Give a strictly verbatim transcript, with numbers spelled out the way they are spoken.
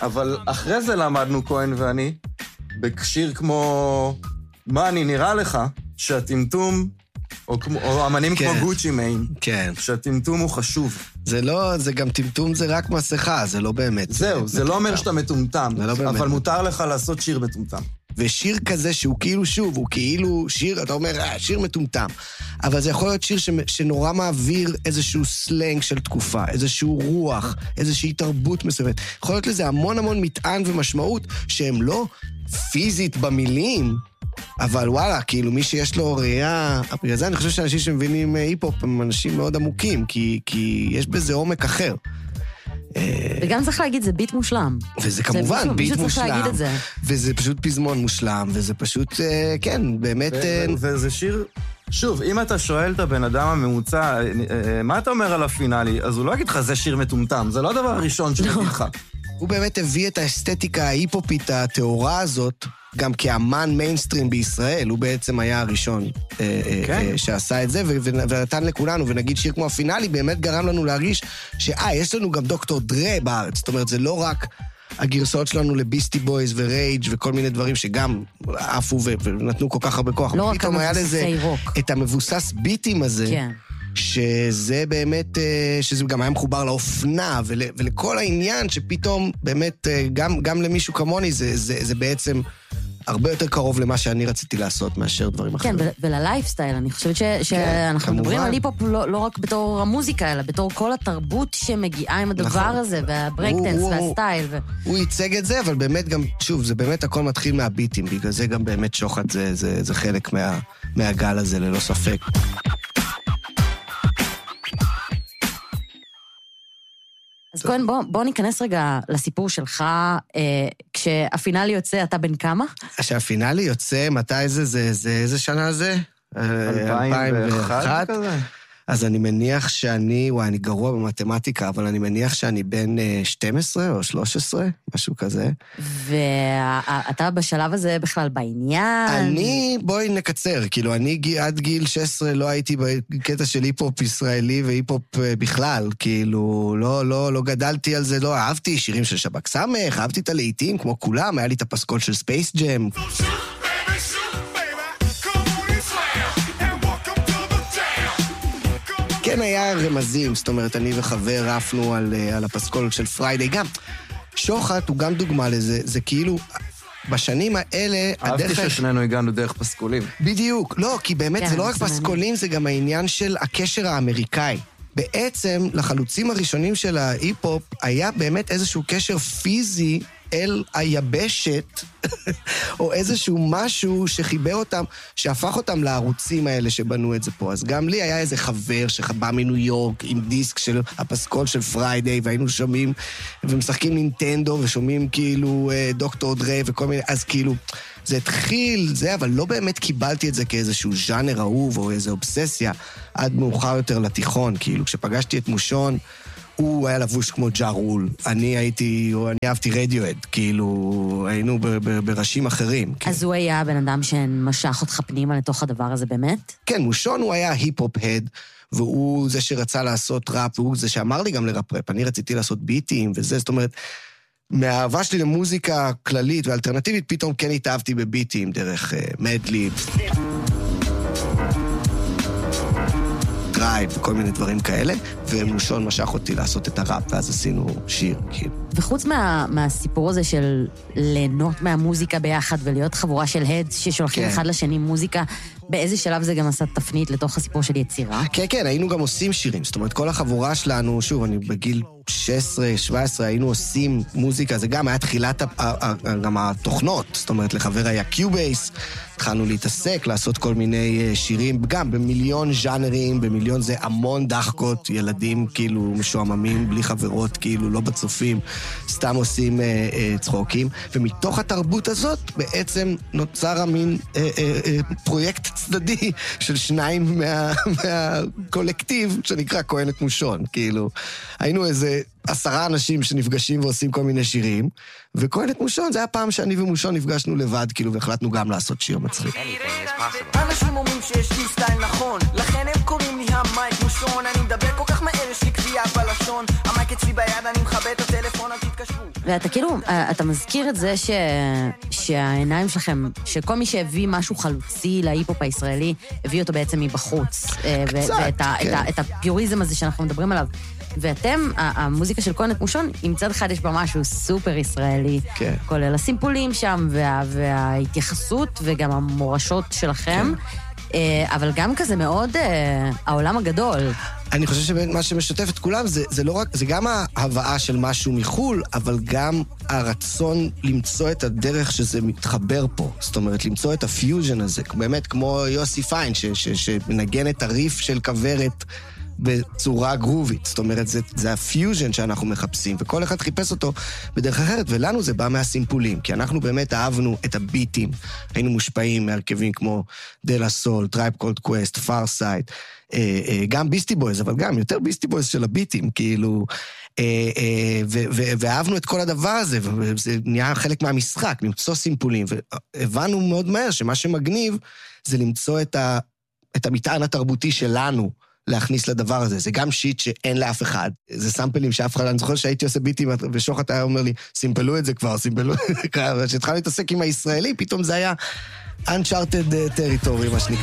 אבל אחרי זה למדנו כהן ואני, בשיר כמו, מה אני נראה לך, שהטמטום, או, כמו, או אמנים כן. כמו גוצ'י מיין, כן. שהטמטום הוא חשוב. זה לא, זה גם טמטום זה רק מסכה, זה לא באמת. זהו, זה, זה לא אומר שאתה מטומטם, לא אבל באמת. מותר לך לעשות שיר מטומטם. ושיר כזה שהוא כאילו שוב, הוא כאילו שיר, אתה אומר, אה, שיר מטומטם. אבל זה יכול להיות שיר ש, שנורא מעביר איזשהו סלנג של תקופה, איזשהו רוח, איזושהי תרבות מסוימת. יכול להיות לזה המון המון מטען ומשמעות, שהם לא פיזית במילים, אבל וואלה, כאילו מי שיש לו ראייה, בגלל זה אני חושב שאנשים שמבינים היפ-הופ הם אנשים מאוד עמוקים, כי, כי יש בזה עומק אחר. וגם צריך להגיד, זה ביט מושלם. וזה כמובן ביט מושלם, וזה פשוט פזמון מושלם, וזה פשוט, כן, באמת... וזה שיר, שוב, אם אתה שואל את הבן אדם הממוצע, מה אתה אומר על הפינאלי? אז הוא לא יגיד לך, זה שיר מטומטם, זה לא הדבר הראשון שהוא יגיד לך. הוא באמת הביא את האסתטיקה ההיפופית התאורה הזאת, גם כאמן מיינסטרים בישראל, הוא בעצם היה הראשון שעשה את זה, ונתן לכולנו, ונגיד שיר כמו הפינאלי, באמת גרם לנו להרגיש שאה, יש לנו גם דוקטור דרה בארץ, זאת אומרת, זה לא רק הגרסאות שלנו לביסטי בויז ורייג' וכל מיני דברים שגם עפו ונתנו כל כך הרבה כוח. לא רק המבוססי רוק. את המבוסס ביטים הזה, כן. שזה באמת, שזה גם היה מחובר לאופנה ול, ולכל העניין שפתאום באמת, גם, גם למישהו כמוני, זה, זה, זה בעצם הרבה יותר קרוב למה שאני רציתי לעשות מאשר דברים אחרים. כן, וללייפסטייל, אני חושבת ש, שאנחנו כמובן. מדברים על היפ-הופ לא, לא רק בתור המוזיקה, אלא בתור כל התרבות שמגיעה עם הדבר נכון. הזה, והברייקדנס והסטייל. ו... הוא ייצג את זה, אבל באמת גם, שוב, זה באמת הכל מתחיל מהביטים, בגלל זה גם באמת שוחט, זה, זה, זה חלק מה, מהגל הזה, ללא ספק. אז כהן, בוא, בוא ניכנס רגע לסיפור שלך, אה, כשהפינאלי יוצא, אתה בן כמה? כשהפינאלי יוצא, מתי זה, זה, זה, איזה שנה זה? אלפיים ואחת כזה? אז אני מניח שאני, וואי, אני גרוע במתמטיקה, אבל אני מניח שאני בן שתים עשרה או שלוש עשרה, משהו כזה. ואתה בשלב הזה בכלל בעניין? אני, בואי נקצר, כאילו, אני עד גיל שש עשרה לא הייתי בקטע של היפ-הופ ישראלי והיפ-הופ בכלל, כאילו, לא, לא, לא גדלתי על זה, לא אהבתי שירים של שבק סמך, אהבתי את הלהיטים כמו כולם, היה לי את הפסקול של ספייס ג'ם. כן היה רמזים, זאת אומרת, אני וחבר רפנו על, על הפסקול של פריידי. גם שוחט הוא גם דוגמה לזה, זה כאילו, בשנים האלה... אהבתי ששנינו הגענו דרך פסקולים. בדיוק, לא, כי באמת כן, זה לא רק פסקולים, זה גם העניין של הקשר האמריקאי. בעצם, לחלוצים הראשונים של ההיפ-הופ, היה באמת איזשהו קשר פיזי אל היבשת, או איזשהו משהו שחיבר אותם, שהפך אותם לערוצים האלה שבנו את זה פה. אז גם לי היה איזה חבר שבא מניו יורק עם דיסק של הפסקול של פריידי, והיינו שומעים ומשחקים נינטנדו, ושומעים כאילו דוקטור דרה וכל מיני, אז כאילו, זה התחיל, זה, אבל לא באמת קיבלתי את זה כאיזשהו ז'אנר אהוב, או איזו אובססיה, עד מאוחר יותר לתיכון, כאילו, כשפגשתי את מושון, הוא היה לבוש כמו ג'ה רול. אני הייתי, או אני אהבתי רדיואד, כאילו, היינו בראשים אחרים. אז הוא היה הבן אדם שמשך אותך פנימה לתוך הדבר הזה באמת? כן, מושון הוא היה היפ-הופ-הד, והוא זה שרצה לעשות ראפ, והוא זה שאמר לי גם לראפ-ראפ. אני רציתי לעשות ביטים וזה, זאת אומרת, מהאהבה שלי למוזיקה כללית ואלטרנטיבית, פתאום כן התאהבתי בביטים דרך מדליב. דרייב וכל מיני דברים כאלה, ומושון משך אותי לעשות את הראפ, ואז עשינו שיר, כאילו. וחוץ מה, מהסיפור הזה של ליהנות מהמוזיקה ביחד, ולהיות חבורה של הדס ששולחים כן. אחד לשני מוזיקה, באיזה שלב זה גם עשה תפנית לתוך הסיפור של יצירה? כן, כן, היינו גם עושים שירים, זאת אומרת, כל החבורה שלנו, שוב, אני בגיל שש עשרה שבע עשרה, היינו עושים מוזיקה, זה גם היה תחילת גם התוכנות, זאת אומרת, לחבר היה קיובייס, התחלנו להתעסק, לעשות כל מיני שירים, גם במיליון ז'אנרים, במיליון זה המון דחקות, ילדים כאילו משועממים, בלי חברות, כאילו לא בצופים, סתם עושים אה, אה, צחוקים, ומתוך התרבות הזאת בעצם נוצר המין אה, אה, אה, פרויקט צדדי של שניים מה, מהקולקטיב שנקרא כהן את מושון, כאילו, היינו איזה עשרה אנשים שנפגשים ועושים כל מיני שירים, וכהן את מושון, זה היה פעם שאני ומושון נפגשנו לבד, כאילו, והחלטנו גם לעשות שיר מצחיק. אנשים אומרים שיש לי סטייל נכון, לכן הם קוראים לי המייק מושון, אני מדבר כל כך מהר, יש לי קביעה בלשון, המייק אצלי ביד, אני מכבה את הטלפון, אל תתקשרו. ואתה כאילו, אתה מזכיר את זה ש... שהעיניים שלכם, שכל מי שהביא משהו חלוצי להיפ-הופ הישראלי, הביא אותו בעצם מבחוץ. קצת, ואת ה... כן. את הפיוריזם הזה שאנחנו מדברים עליו. ואתם, המוזיקה של כהן נתמושון, עם צד אחד יש בה משהו סופר ישראלי, כן. כולל הסימפולים שם, וה... וההתייחסות, וגם המורשות שלכם. כן. אבל גם כזה מאוד העולם הגדול. אני חושב שמה שמשתף את כולם זה, זה לא רק, זה גם ההבאה של משהו מחול, אבל גם הרצון למצוא את הדרך שזה מתחבר פה. זאת אומרת, למצוא את הפיוז'ן הזה, באמת כמו יוסי פיין, ש, ש, שמנגן את הריף של כברת בצורה גרובית. זאת אומרת, זה, זה הפיוז'ן שאנחנו מחפשים, וכל אחד חיפש אותו בדרך אחרת, ולנו זה בא מהסימפולים, כי אנחנו באמת אהבנו את הביטים, היינו מושפעים מהרכבים כמו דלה סול, טרייב קולד קווסט, פארסייד, גם ביסטי בויז, אבל גם יותר ביסטי בויז של הביטים, כאילו, ואהבנו את כל הדבר הזה, וזה נהיה חלק מהמשחק, למצוא סימפולים, והבנו מאוד מהר שמה שמגניב זה למצוא את המטען התרבותי שלנו, להכניס לדבר הזה. זה גם שיט שאין לאף אחד. זה סמפלים שאף אחד, אני זוכר שהייתי עושה ביטים, ושוחט היה אומר לי, סימפלו את זה כבר, סימפלו את זה כבר, וכשהתחלנו להתעסק עם הישראלי, פתאום זה היה uncharted territory, מה שנקרא.